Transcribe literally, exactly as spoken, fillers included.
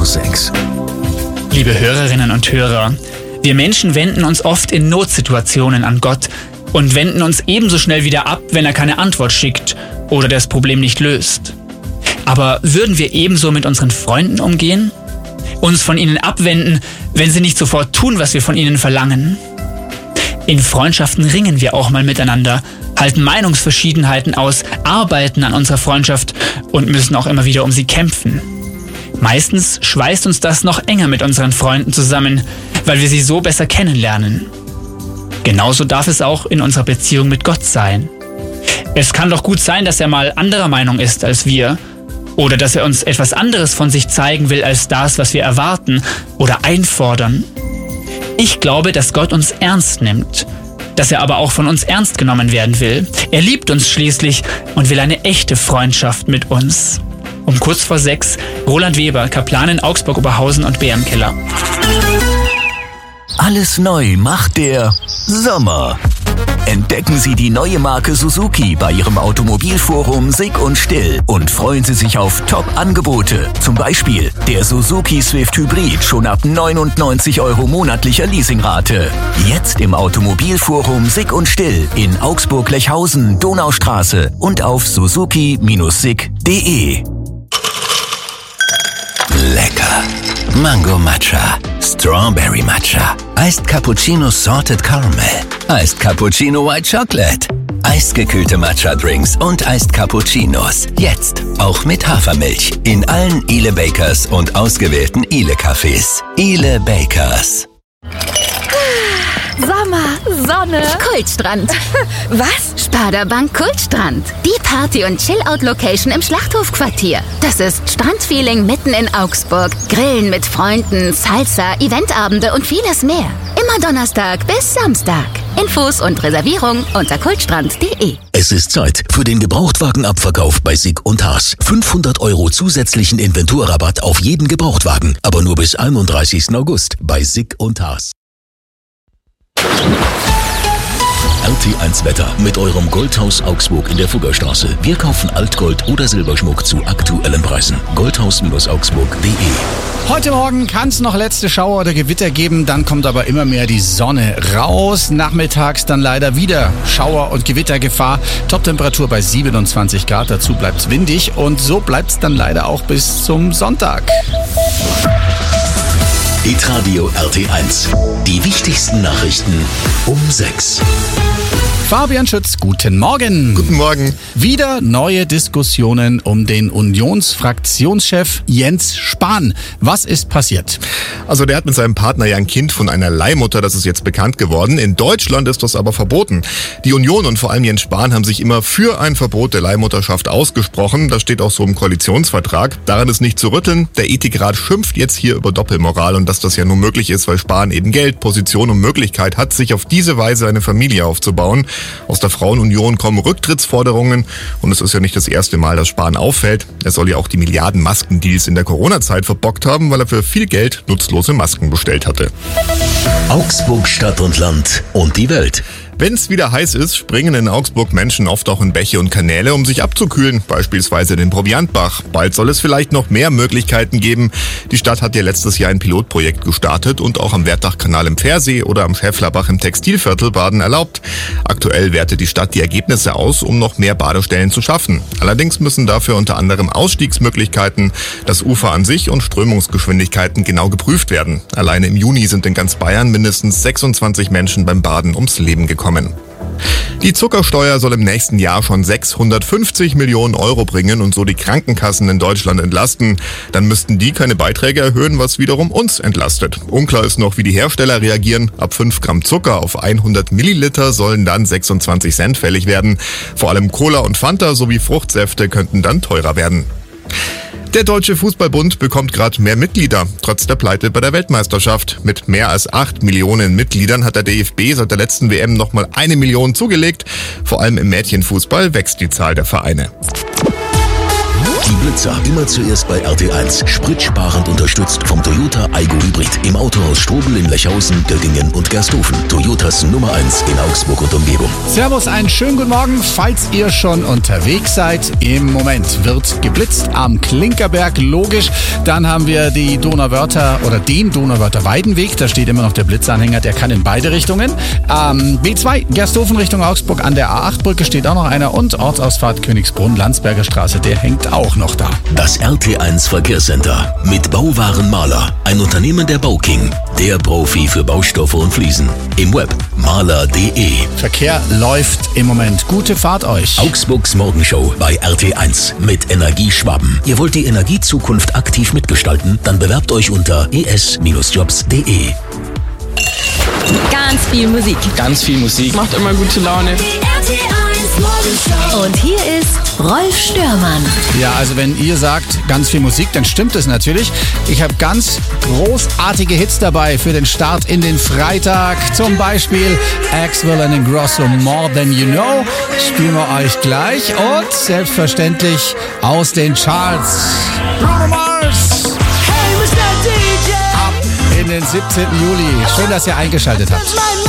sechs. Liebe Hörerinnen und Hörer, wir Menschen wenden uns oft in Notsituationen an Gott und wenden uns ebenso schnell wieder ab, wenn er keine Antwort schickt oder das Problem nicht löst. Aber würden wir ebenso mit unseren Freunden umgehen? Uns von ihnen abwenden, wenn sie nicht sofort tun, was wir von ihnen verlangen? In Freundschaften ringen wir auch mal miteinander, halten Meinungsverschiedenheiten aus, arbeiten an unserer Freundschaft und müssen auch immer wieder um sie kämpfen. Meistens schweißt uns das noch enger mit unseren Freunden zusammen, weil wir sie so besser kennenlernen. Genauso darf es auch in unserer Beziehung mit Gott sein. Es kann doch gut sein, dass er mal anderer Meinung ist als wir oder dass er uns etwas anderes von sich zeigen will als das, was wir erwarten oder einfordern. Ich glaube, dass Gott uns ernst nimmt, dass er aber auch von uns ernst genommen werden will. Er liebt uns schließlich und will eine echte Freundschaft mit uns. Um kurz vor sechs, Roland Weber, Kaplan in Augsburg-Oberhausen und B M Keller. Alles neu macht der Sommer. Entdecken Sie die neue Marke Suzuki bei Ihrem Automobilforum Sick und Still und freuen Sie sich auf Top-Angebote. Zum Beispiel der Suzuki Swift Hybrid schon ab neunundneunzig Euro monatlicher Leasingrate. Jetzt im Automobilforum Sick und Still in Augsburg-Lechhausen, Donaustraße und auf suzuki Bindestrich sick punkt de. Lecker. Mango Matcha, Strawberry Matcha, Iced Cappuccino Salted Caramel, Iced Cappuccino White Chocolate, eisgekühlte Matcha-Drinks und Iced Cappuccinos. Jetzt auch mit Hafermilch in allen Ile Bakers und ausgewählten Ile Cafés. Ile Bakers. Sommer, Sonne, Kultstrand. was? Sparda-Bank Kultstrand. Die Party- und Chill-Out-Location im Schlachthofquartier. Das ist Strandfeeling mitten in Augsburg. Grillen mit Freunden, Salsa, Eventabende und vieles mehr. Immer Donnerstag bis Samstag. Infos und Reservierung unter kultstrand punkt de. Es ist Zeit für den Gebrauchtwagenabverkauf bei Sick und Haas. fünfhundert Euro zusätzlichen Inventurrabatt auf jeden Gebrauchtwagen, aber nur bis einunddreißigsten August bei Sick und Haas. R T eins Wetter mit eurem Goldhaus Augsburg in der Fuggerstraße. Wir kaufen Altgold oder Silberschmuck zu aktuellen Preisen. goldhaus Augsburg punkt de. Heute Morgen kann es noch letzte Schauer oder Gewitter geben, dann kommt aber immer mehr die Sonne raus. Nachmittags dann leider wieder Schauer- und Gewittergefahr. Toptemperatur bei siebenundzwanzig Grad, dazu bleibt's windig und so bleibt's dann leider auch bis zum Sonntag. Hitradio R T eins. Die wichtigsten Nachrichten um sechs. Fabian Schütz, guten Morgen. Guten Morgen. Wieder neue Diskussionen um den Unionsfraktionschef Jens Spahn. Was ist passiert? Also der hat mit seinem Partner ja ein Kind von einer Leihmutter, das ist jetzt bekannt geworden. In Deutschland ist das aber verboten. Die Union und vor allem Jens Spahn haben sich immer für ein Verbot der Leihmutterschaft ausgesprochen. Das steht auch so im Koalitionsvertrag. Daran ist nicht zu rütteln. Der Ethikrat schimpft jetzt hier über Doppelmoral und dass das ja nur möglich ist, weil Spahn eben Geld, Position und Möglichkeit hat, sich auf diese Weise eine Familie aufzubauen. Aus der Frauenunion kommen Rücktrittsforderungen und es ist ja nicht das erste Mal, dass Spahn auffällt. Er soll ja auch die Milliarden Maskendeals in der Corona-Zeit verbockt haben, weil er für viel Geld nutzlose Masken bestellt hatte. Augsburg, Stadt und Land und die Welt. Wenn es wieder heiß ist, springen in Augsburg Menschen oft auch in Bäche und Kanäle, um sich abzukühlen, beispielsweise den Proviantbach. Bald soll es vielleicht noch mehr Möglichkeiten geben. Die Stadt hat ja letztes Jahr ein Pilotprojekt gestartet und auch am Wertachkanal im Pfersee oder am Schäfflerbach im Textilviertel Baden erlaubt. Aktuell wertet die Stadt die Ergebnisse aus, um noch mehr Badestellen zu schaffen. Allerdings müssen dafür unter anderem Ausstiegsmöglichkeiten, das Ufer an sich und Strömungsgeschwindigkeiten genau geprüft werden. Alleine im Juni sind in ganz Bayern mindestens sechsundzwanzig Menschen beim Baden ums Leben gekommen. Die Zuckersteuer soll im nächsten Jahr schon sechshundertfünfzig Millionen Euro bringen und so die Krankenkassen in Deutschland entlasten. Dann müssten die keine Beiträge erhöhen, was wiederum uns entlastet. Unklar ist noch, wie die Hersteller reagieren. Ab fünf Gramm Zucker auf hundert Milliliter sollen dann sechsundzwanzig Cent fällig werden. Vor allem Cola und Fanta sowie Fruchtsäfte könnten dann teurer werden. Der Deutsche Fußballbund bekommt gerade mehr Mitglieder, trotz der Pleite bei der Weltmeisterschaft. Mit mehr als acht Millionen Mitgliedern hat der D F B seit der letzten W M nochmal eine Million zugelegt. Vor allem im Mädchenfußball wächst die Zahl der Vereine. Die Blitzer, immer zuerst bei R T eins. Spritsparend unterstützt vom Toyota Aygo Hybrid. Im Autohaus Strobel in Lechhausen, Göggingen und Gersthofen. Toyotas Nummer eins in Augsburg und Umgebung. Servus, einen schönen guten Morgen. Falls ihr schon unterwegs seid, im Moment wird geblitzt am Klinkerberg, logisch. Dann haben wir die Donauwörther oder den Donauwörther Weidenweg. Da steht immer noch der Blitzanhänger, der kann in beide Richtungen. Ähm, B zwei, Gersthofen Richtung Augsburg, an der A acht Brücke steht auch noch einer. Und Ortsausfahrt Königsbrunn, Landsberger Straße, der hängt auch noch da. Das R T eins Verkehrscenter mit Bauwaren Maler, ein Unternehmen der Bauking, der Profi für Baustoffe und Fliesen. Im Web maler punkt de. Verkehr läuft im Moment. Gute Fahrt euch. Augsburgs Morgenshow bei R T eins mit Energie Schwaben. Ihr wollt die Energiezukunft aktiv mitgestalten? Dann bewerbt euch unter e s jobs punkt de. Ganz viel Musik. Ganz viel Musik. Macht immer gute Laune. Und hier ist Rolf Störmann. Ja, also wenn ihr sagt, ganz viel Musik, dann stimmt es natürlich. Ich habe ganz großartige Hits dabei für den Start in den Freitag. Zum Beispiel Axwell and Ingrosso, More Than You Know. Spielen wir euch gleich. Und selbstverständlich aus den Charts Bruno Mars. Hey, Mister D J. Ab in den siebzehnten Juli. Schön, dass ihr eingeschaltet habt.